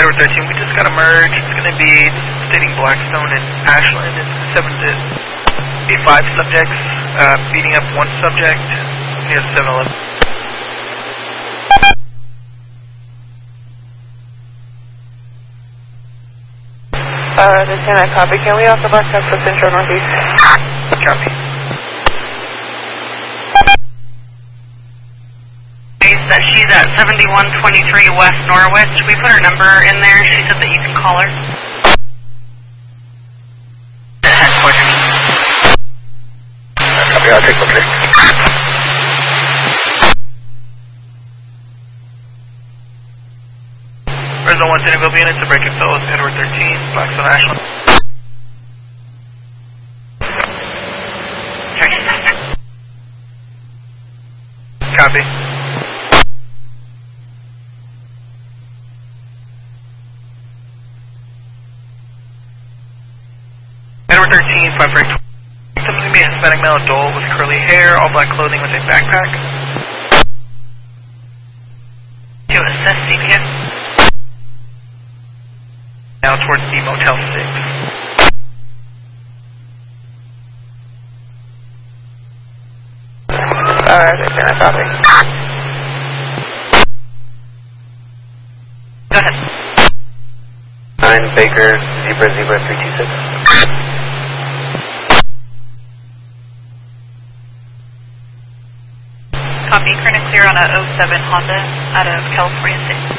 Edward 13, we just got a merge. It's going to be stating Blackstone and Ashland. It's 5 subjects, beating up 1 subject near the 7-Eleven. Lieutenant, copy. Can we also back up for Central Northeast? Copy. That she's at 7123 West Norwich. We put her number in there. She said that you can call her. Headquarters. Copy, I'll take location. Result 1 City Bill units to break and fill is Edward 13, Blackstone Ashland. Copy. Edward 13, 5 break. Victim's going to be a Hispanic male adult with curly hair, all black clothing with a backpack. To assess CPS. Now towards the Motel 6. Lieutenant, copy. Go ahead. 9 Baker, Zebra 326. Copy. Current and clear on a 07 Honda out of California State.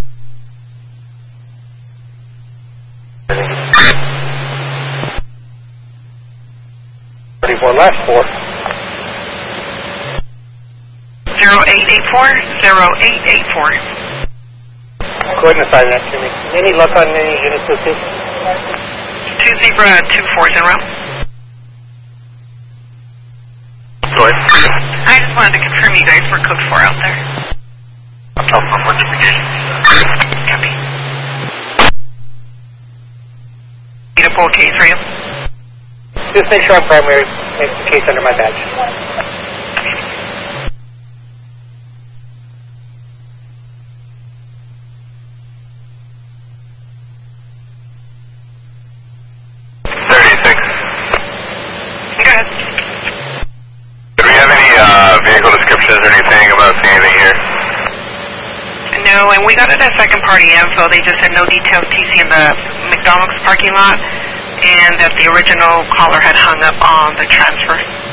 34 last 4. 0884. 0884. Go ahead and assign that to me. Any luck on any units with this? 2 Zebra 24 en route. Go ahead. I just wanted to confirm you guys were code 4 out there. I'm notification. Copy. Need a full case for you? Just make sure I'm primary. Make the case under my badge. No, and we got it at second party info. They just had no details TC in the McDonald's parking lot, and that the original caller had hung up on the transfer.